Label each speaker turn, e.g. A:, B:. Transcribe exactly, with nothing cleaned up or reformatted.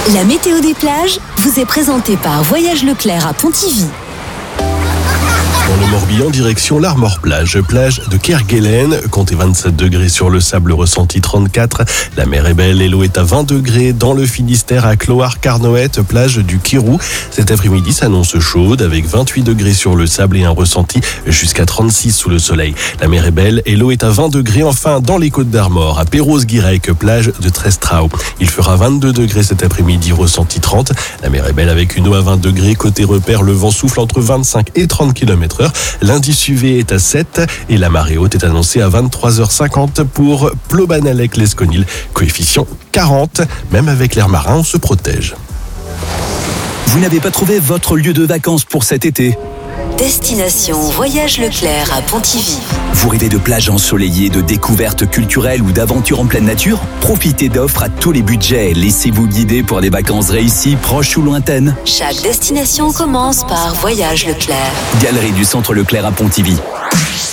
A: La météo des plages vous est présentée par Voyage Leclerc à Pontivy.
B: Dans le Morbihan, direction l'Armor-Plage. Plage de Kerguelen, comptez vingt-sept degrés sur le sable, ressenti trente-quatre. La mer est belle et l'eau est à vingt degrés. Dans le Finistère, à Clohars-Carnoët, plage du Kirou. Cet après-midi s'annonce chaude avec vingt-huit degrés sur le sable et un ressenti jusqu'à trente-six sous le soleil. La mer est belle et l'eau est à vingt degrés. Enfin, dans les Côtes d'Armor, à Perros-Guirec, plage de Trestrau. Il fera vingt-deux degrés cet après-midi, ressenti trente. La mer est belle avec une eau à vingt degrés. Côté repère, le vent souffle entre vingt-cinq et trente kilomètres heure. L'indice U V est à sept et la marée haute est annoncée à vingt-trois heures cinquante pour Plobanalec-Lesconil, coefficient quarante. Même avec l'air marin, on se protège.
C: Vous n'avez pas trouvé votre lieu de vacances pour cet été ?
A: Destination Voyage Leclerc à Pontivy.
C: Vous rêvez de plages ensoleillées, de découvertes culturelles ou d'aventures en pleine nature ? Profitez d'offres à tous les budgets. Laissez-vous guider pour des vacances réussies, proches ou lointaines.
A: Chaque destination commence par Voyage Leclerc.
C: Galerie du Centre Leclerc à Pontivy.